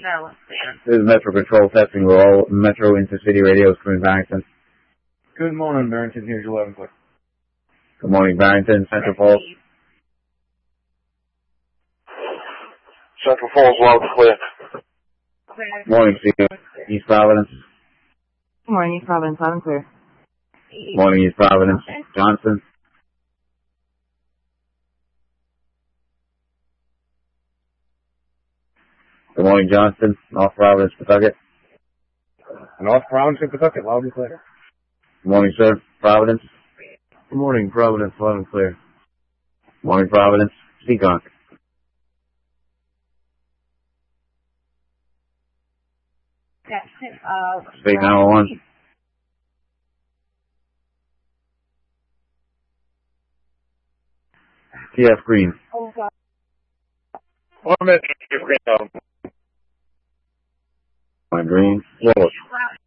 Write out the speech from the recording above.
This is Metro Control testing roll. Metro Intercity Radio is coming Barrington. Good morning, Barrington. Here's 11 foot. Good morning, Barrington. Central Falls. Central Falls, loud and clear. Morning, East Providence. Good morning, East Providence, loud and clear. Morning, East Providence. Johnson. Good morning, Johnston. North Providence, Pawtucket. North Providence and Pawtucket, loud and clear. Good morning, sir. Providence. Good morning, Providence, loud and clear. Morning, Providence. Seekonk. State 911. TF Green. One minute, TF Green. Green. Willis.